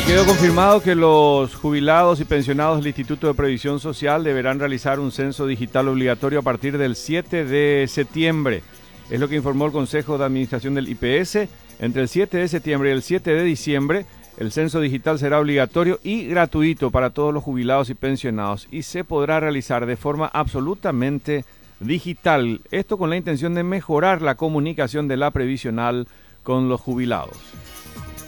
Quedó confirmado que los jubilados y pensionados del Instituto de Previsión Social deberán realizar un censo digital obligatorio a partir del 7 de septiembre. Es lo que informó el Consejo de Administración del IPS. Entre el 7 de septiembre y el 7 de diciembre, el censo digital será obligatorio y gratuito para todos los jubilados y pensionados y se podrá realizar de forma absolutamente digital. Esto con la intención de mejorar la comunicación de la previsional con los jubilados.